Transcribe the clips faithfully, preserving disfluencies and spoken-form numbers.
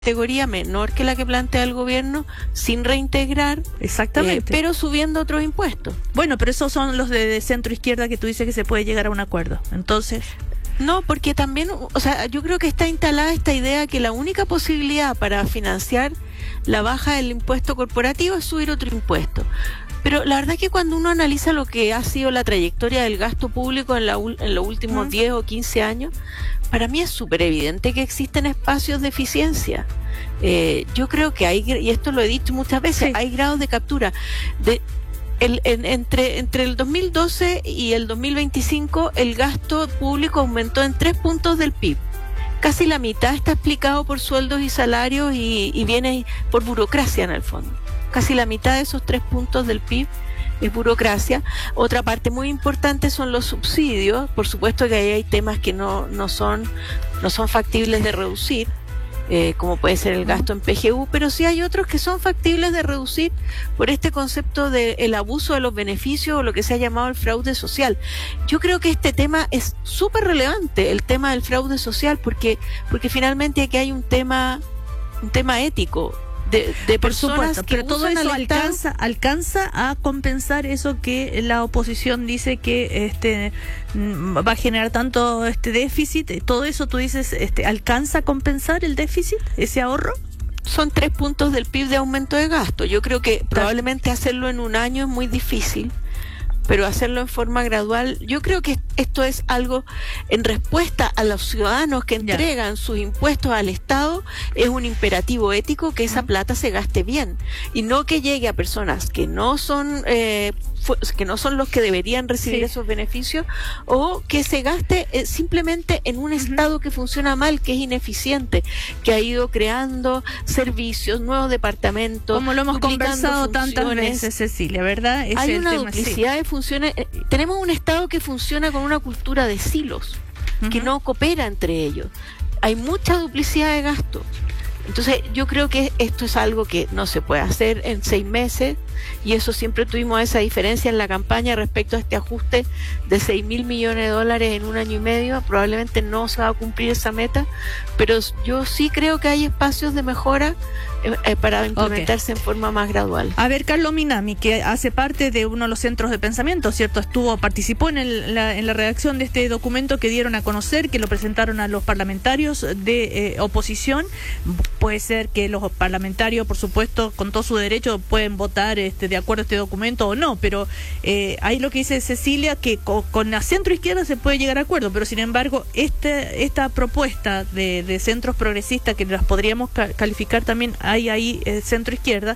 categoría menor que la que plantea el gobierno, sin reintegrar, exactamente, eh, pero subiendo otros impuestos. Bueno, pero esos son los de, de centro izquierda que tú dices que se puede llegar a un acuerdo. Entonces, no, porque también, o sea, yo creo que está instalada esta idea que la única posibilidad para financiar la baja del impuesto corporativo es subir otro impuesto. Pero la verdad es que cuando uno analiza lo que ha sido la trayectoria del gasto público en, la, en los últimos ¿Mm? diez o quince años, para mí es súper evidente que existen espacios de eficiencia. Eh, yo creo que hay, y esto lo he dicho muchas veces, sí. hay grados de captura. De, el, en, entre, entre el dos mil doce y el dos mil veinticinco, el gasto público aumentó en tres puntos del P I B. Casi la mitad está explicado por sueldos y salarios y, y viene por burocracia en el fondo. Casi la mitad de esos tres puntos del P I B es burocracia. Otra parte muy importante son los subsidios. Por supuesto que ahí hay temas que no, no son, no son factibles de reducir, eh, como puede ser el gasto en P G U, pero sí hay otros que son factibles de reducir por este concepto del abuso de los beneficios o lo que se ha llamado el fraude social. Yo creo que este tema es súper relevante, el tema del fraude social, porque, porque finalmente aquí hay un tema, un tema ético. De, de por personas supuesto, que pero todo eso alcanza alcanza a compensar eso que la oposición dice que este va a generar tanto este déficit. Todo eso tú dices, este alcanza a compensar el déficit, ese ahorro. Son tres puntos del P I B de aumento de gasto. Yo creo que probablemente hacerlo en un año es muy difícil, pero hacerlo en forma gradual, yo creo que esto es algo en respuesta a los ciudadanos que entregan ya. sus impuestos al Estado, es un imperativo ético que esa plata se gaste bien y no que llegue a personas que no son eh, que no son los que deberían recibir sí. esos beneficios, o que se gaste eh, simplemente en un Estado que funciona mal, que es ineficiente, que ha ido creando servicios, nuevos departamentos, como lo hemos conversado tantas veces, Cecilia, ¿verdad? Ese Hay es una el tema, duplicidad sí. de funciones. Eh, tenemos un Estado que funciona con una cultura de silos, uh-huh. que no coopera entre ellos. Hay mucha duplicidad de gasto. Entonces yo creo que esto es algo que no se puede hacer en seis meses, y eso siempre tuvimos esa diferencia en la campaña respecto a este ajuste de seis mil millones de dólares en un año y medio. Probablemente no se va a cumplir esa meta, pero yo sí creo que hay espacios de mejora eh, eh, para implementarse okay. en forma más gradual. A ver, Carlos Minami, que hace parte de uno de los centros de pensamiento, ¿cierto? Estuvo, participó en, el, la, en la redacción de este documento que dieron a conocer, que lo presentaron a los parlamentarios de eh, oposición. Puede ser que los parlamentarios, por supuesto, con todo su derecho, pueden votar este, de acuerdo a este documento o no, pero eh, ahí lo que dice Cecilia, que con, con la centro izquierda se puede llegar a acuerdo, pero sin embargo, este, esta propuesta de, de centros progresistas, que las podríamos ca- calificar también, hay ahí eh, centro izquierda,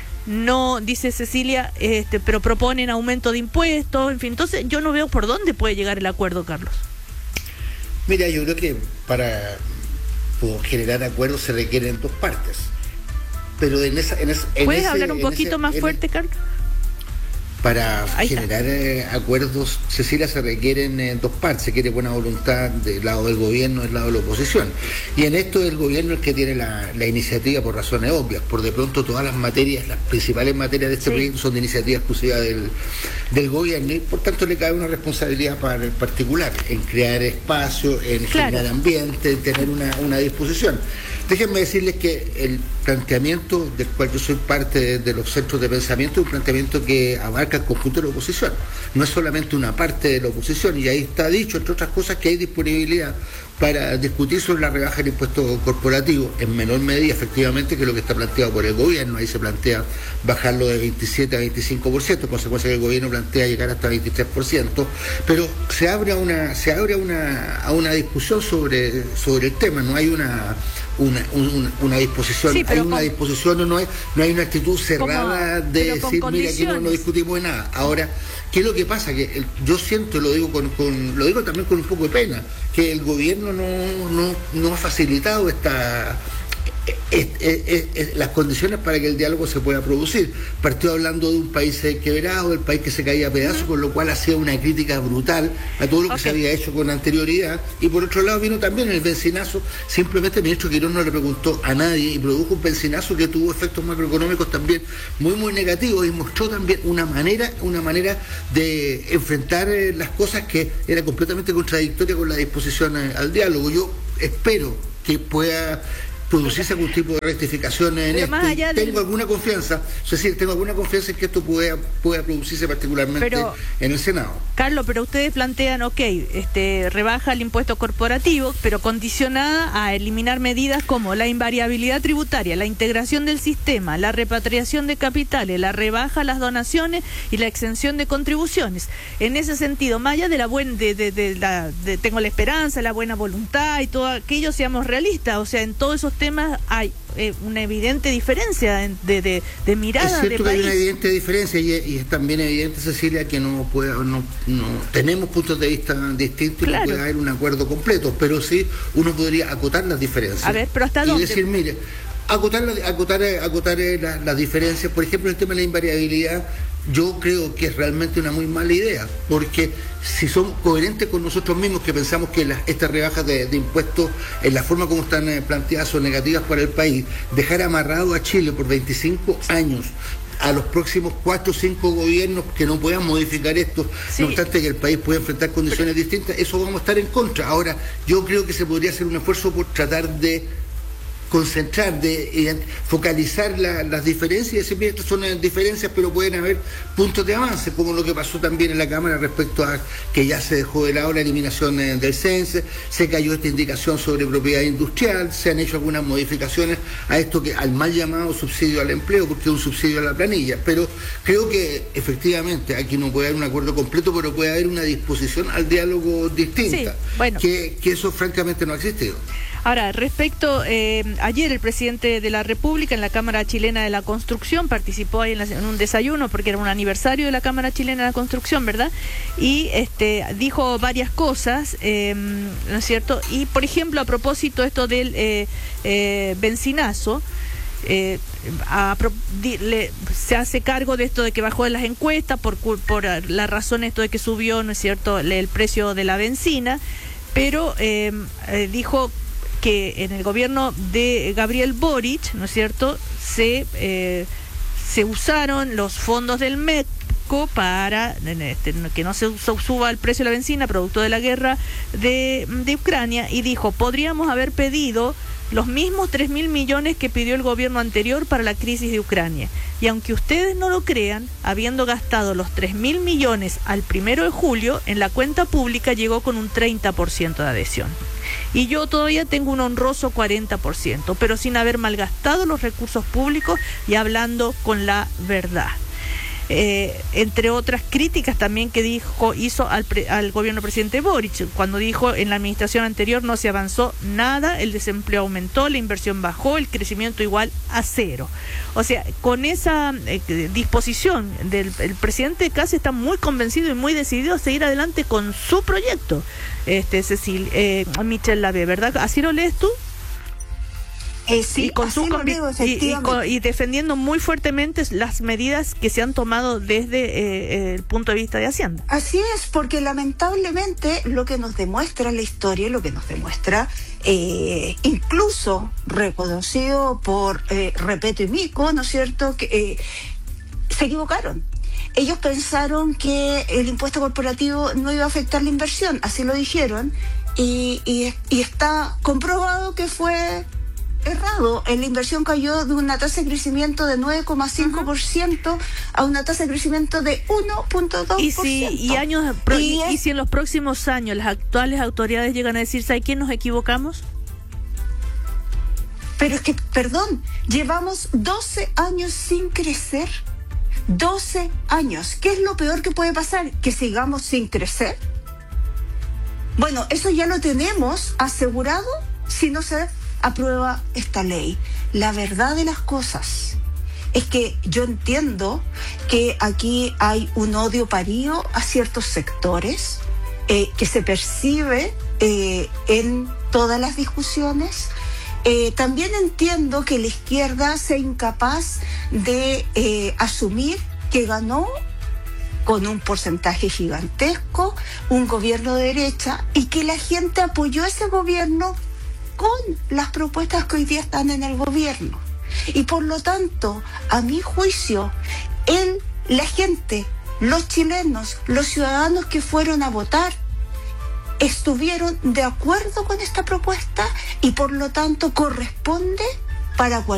no, dice Cecilia, este, pero proponen aumento de impuestos, en fin, entonces yo no veo por dónde puede llegar el acuerdo, Carlos. Mira, yo creo que para por generar acuerdos se requieren dos partes, pero en esa, en esa en ¿puedes ese, hablar un poquito ese, más fuerte, el, Carlos? Para Ahí generar eh, acuerdos, Cecilia, se requieren eh, dos partes. Se quiere buena voluntad del lado del gobierno y del lado de la oposición, y en esto el gobierno es el que tiene la, la iniciativa por razones obvias. Por de pronto todas las materias, las principales materias de este sí. proyecto son de iniciativa exclusiva del, del gobierno, y por tanto le cabe una responsabilidad para el particular en crear espacio, en claro. generar ambiente, en tener una, una disposición. Déjenme decirles que el planteamiento del cual yo soy parte de, de los centros de pensamiento es un planteamiento que abarca el conjunto de la oposición, no es solamente una parte de la oposición, y ahí está dicho, entre otras cosas, que hay disponibilidad para discutir sobre la rebaja del impuesto corporativo, en menor medida efectivamente que lo que está planteado por el gobierno. Ahí se plantea bajarlo de veintisiete a veinticinco por ciento, consecuencia que el gobierno plantea llegar hasta veintitrés por ciento, pero se abre a una, se abre a una, a una discusión sobre, sobre el tema. No hay una Una, una, una disposición, sí, hay una con, disposición, no hay, no hay una actitud cerrada como, de decir, mira, aquí no, no discutimos de nada. Ahora, ¿qué es lo que pasa? Que el, yo siento, lo digo con, con, lo digo también con un poco de pena, que el gobierno no, no, no ha facilitado esta Es, es, es, es las condiciones para que el diálogo se pueda producir. Partió hablando de un país quebrado, del país que se caía a pedazos, uh-huh. con lo cual hacía una crítica brutal a todo lo que okay. se había hecho con anterioridad. Y por otro lado vino también el bencinazo. Simplemente el ministro Quirós no le preguntó a nadie y produjo un bencinazo que tuvo efectos macroeconómicos también muy muy negativos, y mostró también una manera una manera de enfrentar eh, las cosas que era completamente contradictoria con la disposición eh, al diálogo. Yo espero que pueda producirse algún tipo de rectificación en pero esto. Más allá tengo del... alguna confianza, es decir, tengo alguna confianza en que esto pueda, pueda producirse particularmente pero, en el Senado. Carlos, pero ustedes plantean, ok, este, rebaja el impuesto corporativo, pero condicionada a eliminar medidas como la invariabilidad tributaria, la integración del sistema, la repatriación de capitales, la rebaja a las donaciones y la exención de contribuciones. En ese sentido, más allá de la buena, de, de, de la, de, tengo la esperanza, la buena voluntad y todo aquello, seamos realistas, o sea, en todos esos temas hay eh, una evidente diferencia de, de, de mirada es cierto de que país. Hay una evidente diferencia y, y es también evidente, Cecilia, que no puede, no, no tenemos puntos de vista distintos claro. y no puede haber un acuerdo completo, pero sí uno podría acotar las diferencias. A ver, pero ¿hasta y dónde? decir, mire, acotar, acotar, acotar las la diferencias, por ejemplo, el tema de la invariabilidad. Yo creo que es realmente una muy mala idea, porque si son coherentes con nosotros mismos, que pensamos que las, estas rebajas de, de impuestos, en la forma como están eh, planteadas, son negativas para el país, dejar amarrado a Chile por veinticinco años a los próximos cuatro o cinco gobiernos que no puedan modificar esto, sí. no obstante que el país pueda enfrentar condiciones Pero... distintas, eso vamos a estar en contra. Ahora, yo creo que se podría hacer un esfuerzo por tratar de concentrar, de eh, focalizar la, las diferencias y decir, mira, estas son diferencias, pero pueden haber puntos de avance, como lo que pasó también en la Cámara respecto a que ya se dejó de lado la eliminación eh, del censo, se cayó esta indicación sobre propiedad industrial, se han hecho algunas modificaciones a esto que al mal llamado subsidio al empleo, porque es un subsidio a la planilla, pero creo que efectivamente aquí no puede haber un acuerdo completo, pero puede haber una disposición al diálogo distinta, sí, bueno. que, que eso francamente no ha existido. Ahora, respecto, eh, ayer el presidente de la República en la Cámara Chilena de la Construcción participó ahí en, la, en un desayuno porque era un aniversario de la Cámara Chilena de la Construcción, ¿verdad? Y este dijo varias cosas, eh, ¿no es cierto? Y, por ejemplo, a propósito esto del eh, eh, benzinazo, Eh, a, di, le, se hace cargo de esto de que bajó de las encuestas por, por la razón esto de que subió, ¿no es cierto?, el, el precio de la benzina, pero eh, eh, dijo que en el gobierno de Gabriel Boric, ¿no es cierto?, se eh, se usaron los fondos del MEPCO para este, que no se suba el precio de la benzina producto de la guerra de, de Ucrania, y dijo, podríamos haber pedido los mismos tres mil millones que pidió el gobierno anterior para la crisis de Ucrania. Y aunque ustedes no lo crean, habiendo gastado los tres mil millones al primero de julio, en la cuenta pública llegó con un treinta por ciento de adhesión. Y yo todavía tengo un honroso cuarenta por ciento, pero sin haber malgastado los recursos públicos y hablando con la verdad. Eh, entre otras críticas también que dijo hizo al, pre, al gobierno presidente Boric, cuando dijo en la administración anterior no se avanzó nada, el desempleo aumentó, la inversión bajó, el crecimiento igual a cero. O sea, con esa eh, disposición del el presidente casi está muy convencido y muy decidido a seguir adelante con su proyecto, este Cecil, eh, Michelle Lavé, ¿verdad? ¿Así lo lees tú? Eh, sí, y, con su digo, y, y, con, y defendiendo muy fuertemente las medidas que se han tomado desde eh, el punto de vista de Hacienda. Así es, porque lamentablemente lo que nos demuestra la historia, lo que nos demuestra, eh, incluso reconocido por eh, Repeto y Mico, ¿no es cierto?, que eh, se equivocaron. Ellos pensaron que el impuesto corporativo no iba a afectar la inversión, así lo dijeron, y, y, y está comprobado que fue errado. En la inversión cayó de una tasa de crecimiento de nueve coma cinco por ciento uh-huh. a una tasa de crecimiento de uno punto dos por ciento. Y si, y años, pro, y, y, es, y si en los próximos años las actuales autoridades llegan a decir, ¿sabe quién nos equivocamos? Pero es que, perdón, llevamos doce años sin crecer. doce años. ¿Qué es lo peor que puede pasar? ¿Que sigamos sin crecer? Bueno, eso ya lo tenemos asegurado si no se aprueba esta ley. La verdad de las cosas es que yo entiendo que aquí hay un odio parío a ciertos sectores eh, que se percibe eh, en todas las discusiones. Eh, también entiendo que la izquierda sea incapaz de eh, asumir que ganó con un porcentaje gigantesco un gobierno de derecha y que la gente apoyó ese gobierno con las propuestas que hoy día están en el gobierno. Y por lo tanto, a mi juicio, él, la gente, los chilenos, los ciudadanos que fueron a votar, estuvieron de acuerdo con esta propuesta y por lo tanto corresponde para cualquier